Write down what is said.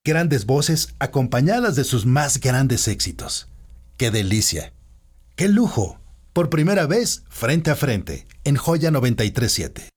Grandes voces acompañadas de sus más grandes éxitos. ¡Qué delicia! ¡Qué lujo! Por primera vez, frente a frente, en Joya 93.7.